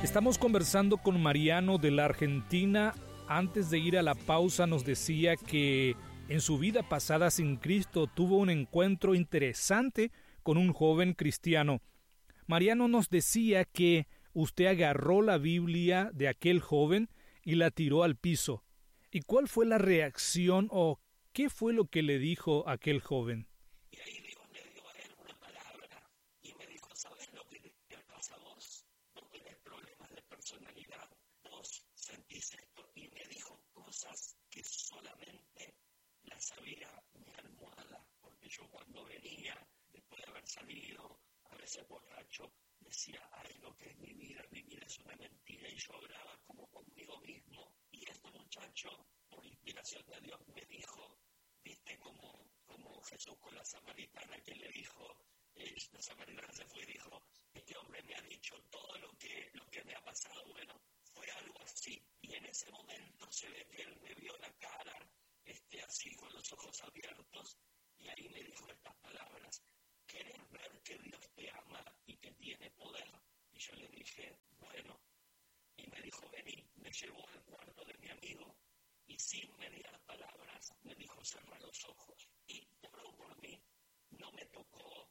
Estamos conversando con Mariano de la Argentina. Antes de ir a la pausa nos decía que en su vida pasada sin Cristo tuvo un encuentro interesante con un joven cristiano. Mariano nos decía que usted agarró la Biblia de aquel joven y la tiró al piso. ¿Y cuál fue la reacción o qué fue lo que le dijo aquel joven? Y ahí Dios le dio a él una palabra y me dijo, ¿sabes lo que te pasa a vos? No tenés problemas de personalidad, vos sentís esto. Y me dijo cosas que solamente las sabía mi almohada, porque yo cuando venía, después de haber salido, a veces borracho, decía, ay, lo que es mi vida es una mentira, y yo hablaba como conmigo mismo. Y este muchacho, por inspiración de Dios, me dijo, viste como Jesús con la samaritana que le dijo, la samaritana se fue y dijo, este hombre me ha dicho todo lo que me ha pasado. Bueno, fue algo así. Y en ese momento se ve que él me vio la cara, así con los ojos abiertos, y ahí me dijo estas palabras, ¿querés ver que Dios te ama y que tiene poder? Y yo le dije, bueno, y me dijo, vení, me llevó al cuarto de mi amigo, y sin mediar palabras me dijo, cerra los ojos. Y oró por mí, no me tocó,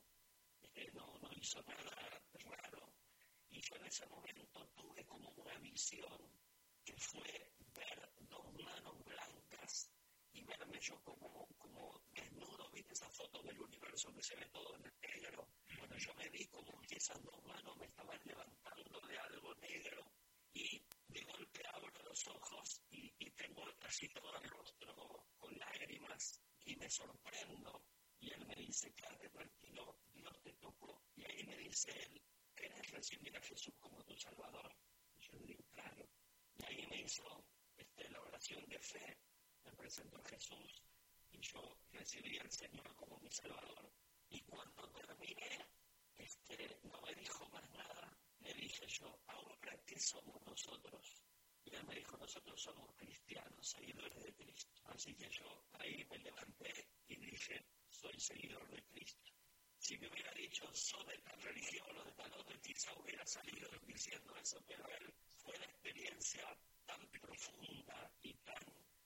no hizo nada raro. Y yo en ese momento tuve como una visión que fue ver dos manos blancas y verme yo como desnudo. ¿Viste esa foto del universo que se ve todo en negro? Bueno, yo me vi como que esas dos manos me estaban levantando de algo negro. Y de golpe abro los ojos y tengo casi todo el rostro con lágrimas y me sorprendo. Y él me dice, quédate tranquilo, Dios te tocó. Y ahí me dice él, ¿querés recibir a Jesús como tu Salvador? Y yo le digo, claro. Y ahí me hizo la oración de fe, me presentó a Jesús y yo recibí al Señor como mi Salvador. Y cuando terminé, no me dijo más nada. Le dije yo, ahora, ¿qué somos nosotros? Y él me dijo, nosotros somos cristianos, seguidores de Cristo. Así que yo ahí me levanté y dije, soy seguidor de Cristo. Si me hubiera dicho, soy de tal religión o de tal otra, quizá hubiera salido diciendo eso, pero él fue la experiencia tan profunda y tan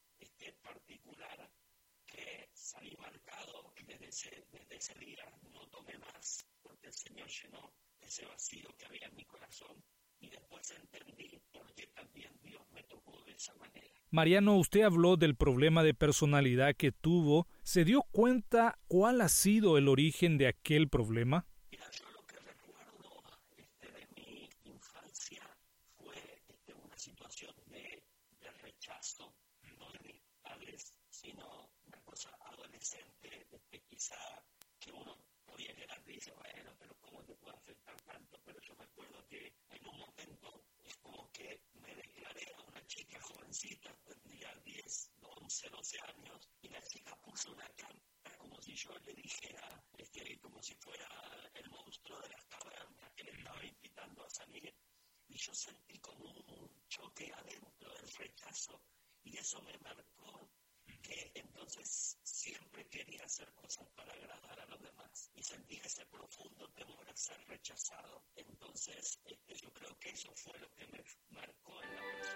particular que salí marcado desde ese día. No tomé más, porque el Señor llenó ese vacío que había en mi corazón. Y después entendí por qué también Dios me tocó de esa manera. Mariano, usted habló del problema de personalidad que tuvo. ¿Se dio cuenta cuál ha sido el origen de aquel problema? Mira, yo lo que recuerdo de mi infancia fue una situación de rechazo, no de mis padres, sino una cosa adolescente, quizá que uno podía llegar y dice, bueno, pero ¿cómo te puede afectar tanto? Pero yo me acuerdo que en un momento es como que me declaré a una chica jovencita, tendría 10, 11, 12 años, y la chica puso una cámara como si yo le dijera, como si fuera el monstruo de las cavernas que le estaba invitando a salir. Y yo sentí como un choque adentro del rechazo, y eso me marcó que entonces siempre quería hacer cosas para agradar a los demás y sentí ese profundo temor a ser rechazado. Entonces yo creo que eso fue lo que me marcó en la persona.